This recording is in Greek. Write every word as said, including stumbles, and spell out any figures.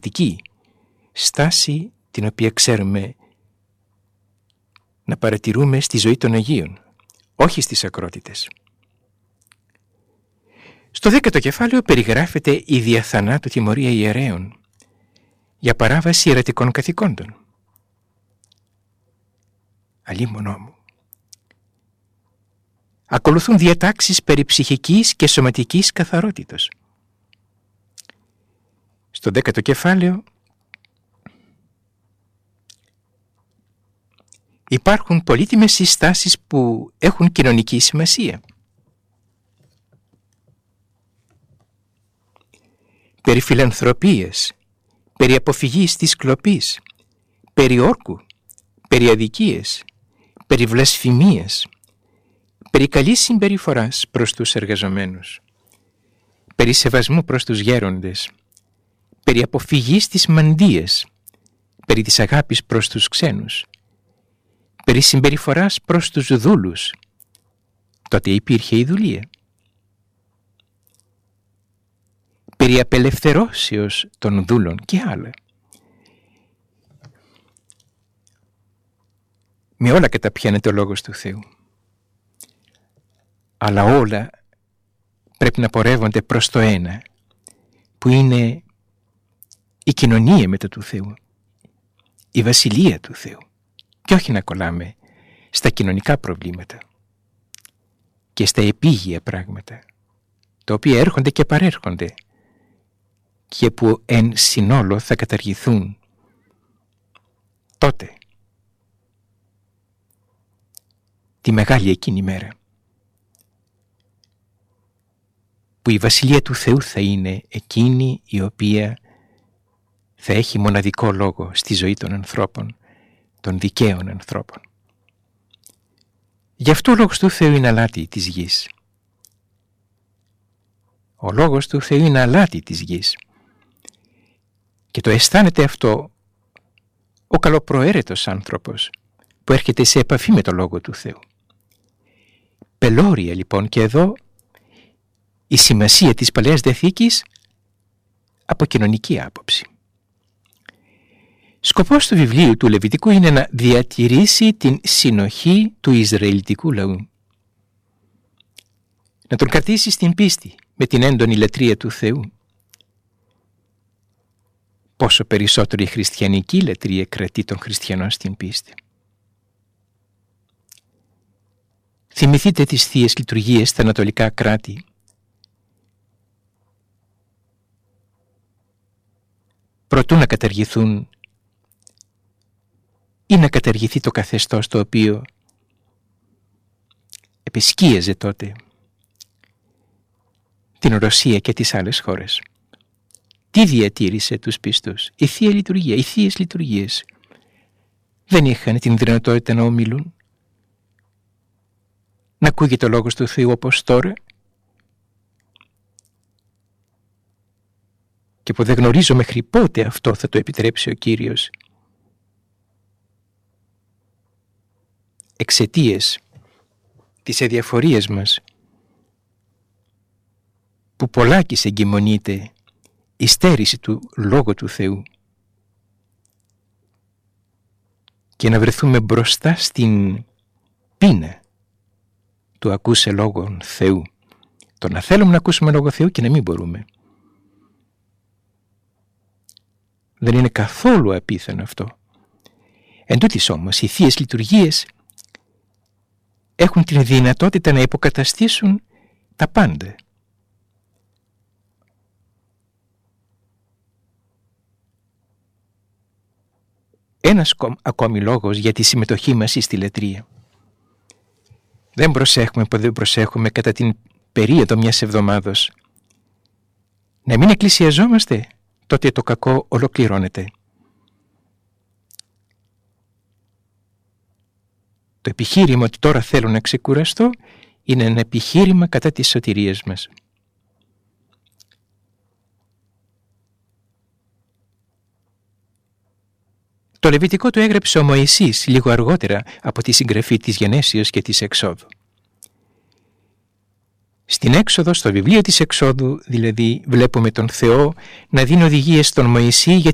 διαφορετική στάση την οποία ξέρουμε να παρατηρούμε στη ζωή των Αγίων, όχι στις ακρότητες. Στο δέκατο κεφάλαιο περιγράφεται η διαθανάτου τιμωρία ιερέων για παράβαση ιερατικών καθηκόντων. Αλίμονό μου. Ακολουθούν διατάξεις περί ψυχικής και σωματικής καθαρότητος. Στο δέκατο κεφάλαιο υπάρχουν πολύτιμες συστάσεις που έχουν κοινωνική σημασία. Περί φιλανθρωπίας, περί αποφυγής της κλοπής, περί όρκου, περί αδικίας, περί βλασφημίας, περί καλής συμπεριφοράς προς τους εργαζομένους, περί σεβασμού προς τους γέροντες, περί αποφυγής της μαντείας, περί της αγάπης προς τους ξένους, περί συμπεριφοράς προς τους δούλους. Τότε υπήρχε η δουλεία. Περί απελευθερώσεως των δούλων και άλλα. Με όλα καταπιάνεται ο Λόγος του Θεού. Αλλά όλα πρέπει να πορεύονται προς το ένα, που είναι η κοινωνία μετά του Θεού, η βασιλεία του Θεού, και όχι να κολλάμε στα κοινωνικά προβλήματα και στα επίγεια πράγματα, τα οποία έρχονται και παρέρχονται και που εν συνόλο θα καταργηθούν τότε, τη μεγάλη εκείνη μέρα, που η βασιλεία του Θεού θα είναι εκείνη η οποία θα έχει μοναδικό λόγο στη ζωή των ανθρώπων, των δικαίων ανθρώπων. Γι' αυτό ο Λόγος του Θεού είναι αλάτι της γης. Ο Λόγος του Θεού είναι αλάτι της γης. Και το αισθάνεται αυτό ο καλοπροαίρετος άνθρωπος που έρχεται σε επαφή με το Λόγο του Θεού. Πελώρια λοιπόν και εδώ η σημασία της Παλαιάς Διαθήκης από κοινωνική άποψη. Σκοπός του βιβλίου του Λεβιτικού είναι να διατηρήσει την συνοχή του Ισραηλιτικού λαού. Να τον κρατήσει στην πίστη με την έντονη λατρεία του Θεού. Πόσο περισσότερο η χριστιανική λατρεία κρατεί τον χριστιανό στην πίστη. Θυμηθείτε τις θείες λειτουργίες στα ανατολικά κράτη. Προτού να καταργηθούν ή να καταργηθεί το καθεστώς το οποίο επισκίαζε τότε την Ρωσία και τις άλλες χώρες. Τι διατήρησε τους πιστούς? Η Θεία Λειτουργία, οι Θείες Λειτουργίες. Δεν είχαν την δυνατότητα να ομιλούν, να ακούγεται ο Λόγος του Θεού όπως τώρα, και που δεν γνωρίζω μέχρι πότε αυτό θα το επιτρέψει ο Κύριος, εξαιτίας της αδιαφορίας μας, που πολλάκις εγκυμονείται η στέρηση του Λόγου του Θεού, και να βρεθούμε μπροστά στην πείνα του ακούσε Λόγον Θεού. Το να θέλουμε να ακούσουμε Λόγο Θεού και να μην μπορούμε. Δεν είναι καθόλου απίθανο αυτό. Εν τούτοις όμως οι Θείες Λειτουργίες έχουν την δυνατότητα να υποκαταστήσουν τα πάντα. Ένας ακόμη λόγος για τη συμμετοχή μας στη λατρεία. Δεν προσέχουμε που δεν προσέχουμε κατά την περίοδο μιας εβδομάδος. Να μην εκκλησιαζόμαστε, τότε το κακό ολοκληρώνεται. Το επιχείρημα ότι τώρα θέλω να ξεκουραστώ είναι ένα επιχείρημα κατά της σωτηρίας μας. Το Λεβιτικό το έγραψε ο Μωυσής λίγο αργότερα από τη συγγραφή της Γενέσεως και της Εξόδου. Στην Έξοδο, στο βιβλίο της Εξόδου, δηλαδή, βλέπουμε τον Θεό να δίνει οδηγίες στον Μωυσή για